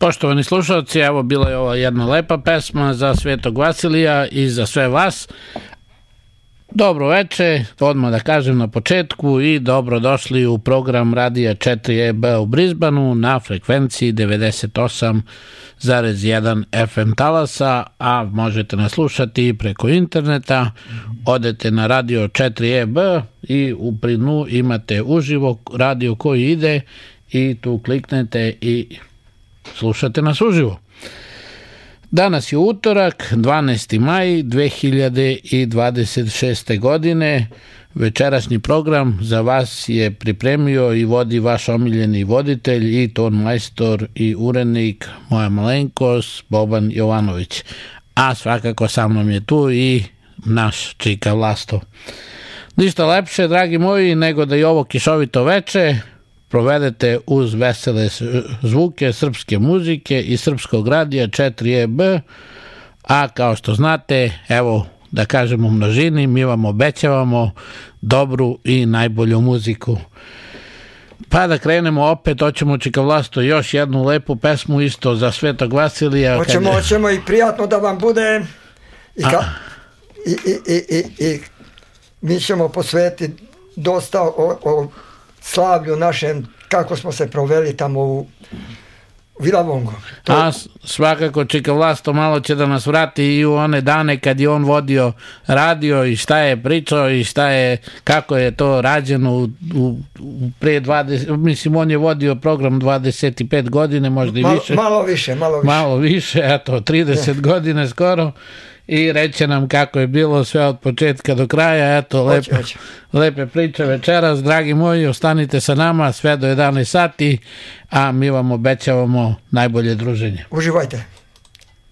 Poštovani slušalci, evo bila je ova jedna lepa pesma za Svetog Vasilija i za sve vas. Dobro veče, odmah da kažem na početku i dobrodošli u program Radija 4EB u Brisbaneu na frekvenciji 98,1 FM talasa, a možete nas slušati i preko interneta. Odete na Radio 4EB i u prinu imate uživo radio koji ide i tu kliknete i slušate nas uživo. Danas je utorak, 12. maj 2026. godine. Večerašnji program za vas je pripremio i vodi vaš omiljeni voditelj i ton majstor i urednik, moja malenkost, Boban Jovanović. A svakako sa mnom je tu i naš Čika Vlasto. Ništa lepše, dragi moji, nego da i ovo kišovito veče provedete uz vesele zvuke srpske muzike i srpskog radija 4EB, a kao što znate, evo da kažemo u množini, mi vam obećavamo dobru i najbolju muziku. Pa da krenemo opet, hoćemo Čika Vlasto još jednu lepu pesmu isto za Svetog Vasilija. Hoćemo i prijatno da vam bude i mi ćemo posvetiti dosta o slavlju našem, kako smo se proveli tamo u Vilavongu. A svakako Čika Vlasto malo će da nas vrati i u one dane kad je on vodio radio i šta je pričao i kako je to rađeno pre 20, mislim on je vodio program 25 godine, možda i više. Malo više, eto 30 godine skoro. I reće nam kako je bilo sve od početka do kraja. Eto, lepe priče večeras. Dragi moji, ostanite sa nama sve do 11 sati, a mi vam obećavamo najbolje druženje. Uživajte.